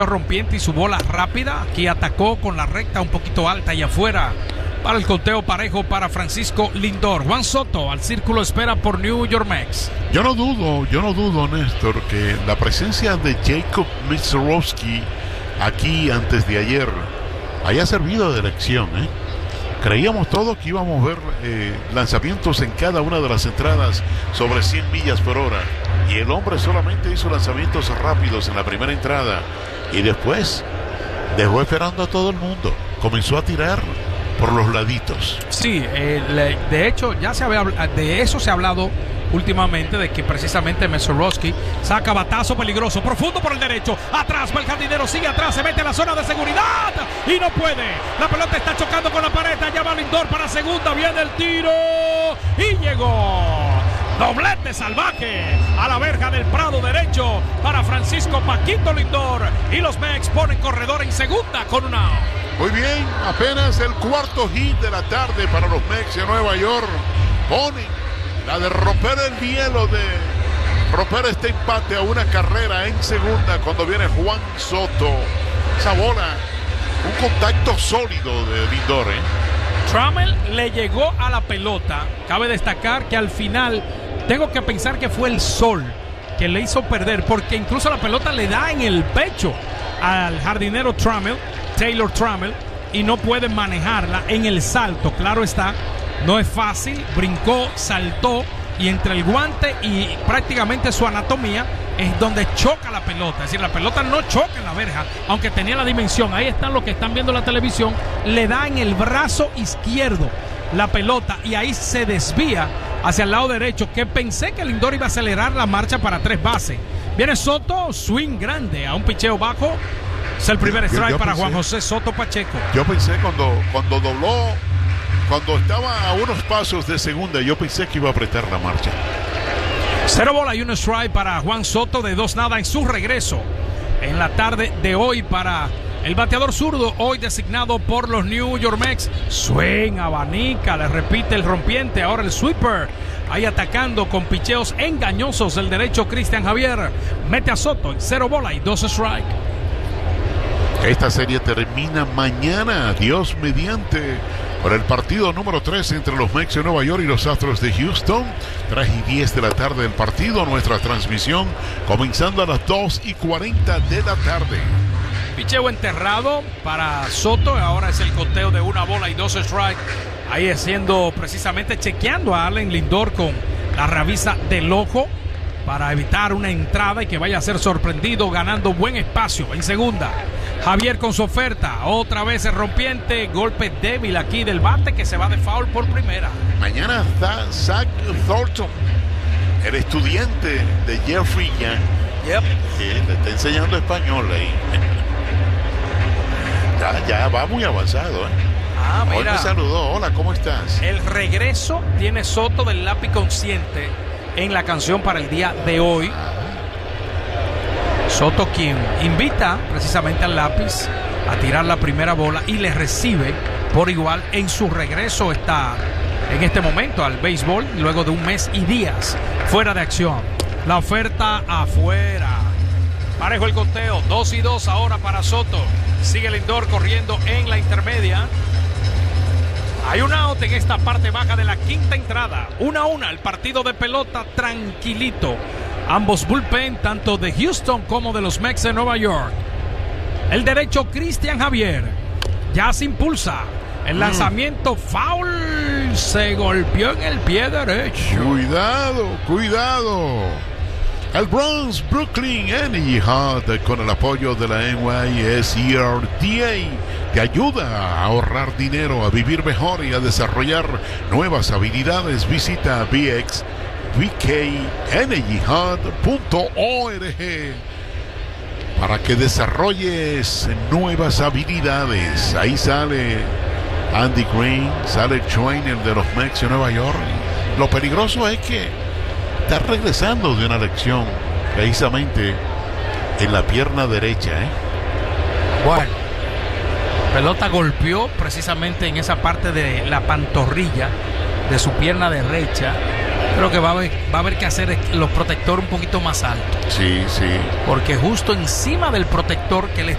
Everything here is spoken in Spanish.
Rompiente y su bola rápida. Aquí atacó con la recta un poquito alta y afuera para el conteo parejo para Francisco Lindor. Juan Soto al círculo espera por New York Mets. Yo no dudo, Néstor, que la presencia de Jacob Misiorowski aquí antes de ayer haya servido de lección, ¿eh? Creíamos todos que íbamos a ver lanzamientos en cada una de las entradas sobre 100 millas por hora. Y el hombre solamente hizo lanzamientos rápidos en la primera entrada. Y después dejó esperando a todo el mundo. Comenzó a tirar por los laditos. Sí, de hecho, de eso se ha hablado últimamente, de que precisamente Misiorowski saca batazo peligroso, profundo por el derecho, atrás va el jardinero, sigue atrás, se mete en la zona de seguridad y no puede, la pelota está chocando con la pared, allá va Lindor para segunda, viene el tiro y llegó, doblete salvaje a la verja del Prado derecho para Francisco Paquito Lindor, y los Mets ponen corredor en segunda con una out. Muy bien, apenas el cuarto hit de la tarde para los Mets de Nueva York. Ponen la de romper el hielo, de romper este empate a una carrera en segunda cuando viene Juan Soto. Esa bola, un contacto sólido de Lindor, Trammell le llegó a la pelota. Cabe destacar que al final tengo que pensar que fue el sol que le hizo perder, porque incluso la pelota le da en el pecho al jardinero Taylor Trammell, y no puede manejarla en el salto. Claro está, no es fácil, brincó, saltó, y entre el guante y prácticamente su anatomía es donde choca la pelota. Es decir, la pelota no choca en la verja, aunque tenía la dimensión. Ahí están los que están viendo la televisión. Le da en el brazo izquierdo la pelota y ahí se desvía hacia el lado derecho, que pensé que Lindor iba a acelerar la marcha para 3 bases. Viene Soto, swing grande a un picheo bajo. Es el primer strike para Juan José Soto Pacheco. Yo pensé cuando dobló, cuando estaba a unos pasos de segunda, yo pensé que iba a apretar la marcha. 0 bola y 1 strike para Juan Soto, de 2-0 en su regreso en la tarde de hoy para el bateador zurdo, hoy designado por los New York Mets. Swing, abanica, le repite el rompiente, ahora el sweeper, ahí atacando con picheos engañosos el derecho Cristian Javier. Mete a Soto en 0 bola y 2 strike. Esta serie termina mañana, Dios mediante, por el partido número 3 entre los Mets de Nueva York y los Astros de Houston. 3:10 de la tarde el partido, nuestra transmisión comenzando a las 2:40 de la tarde. Picheo enterrado para Soto, ahora es el conteo de 1 bola y 2 strike. Ahí haciendo, precisamente chequeando a Allen Lindor con la rabiza del ojo para evitar una entrada y que vaya a ser sorprendido, ganando buen espacio en segunda. Javier con su oferta, otra vez el rompiente, golpe débil aquí del bate que se va de foul por primera. Mañana está Zach Thornton, el estudiante de Jeffrey Young, que le está enseñando español ahí. Ya va muy avanzado, mira. Hoy me saludó, hola, ¿cómo estás? El regreso tiene Soto del lápiz consciente en la canción para el día de hoy. Soto, quien invita precisamente al lápiz a tirar la primera bola y le recibe por igual en su regreso, está en este momento al béisbol luego de 1 mes y días fuera de acción. La oferta afuera, parejo el conteo, 2-2 ahora para Soto. Sigue Lindor corriendo en la intermedia. Hay un out en esta parte baja de la quinta entrada. 1-1 el partido de pelota tranquilito. Ambos bullpen, tanto de Houston como de los Mets de Nueva York. El derecho Cristian Javier ya se impulsa. El lanzamiento foul, se golpeó en el pie derecho. Cuidado. El Bronx Brooklyn Energy Hub, con el apoyo de la NYSERDA, te ayuda a ahorrar dinero, a vivir mejor y a desarrollar nuevas habilidades. Visita bkenergyhub.org para que desarrolles nuevas habilidades. Ahí sale Andy Green, sale el trainer de los Mets de Nueva York. Lo peligroso es que está regresando de una lesión precisamente en la pierna derecha. Bueno, pelota golpeó precisamente en esa parte de la pantorrilla de su pierna derecha. Creo que va a haber que hacer los protectores un poquito más altos. Sí, sí. Porque justo encima del protector que le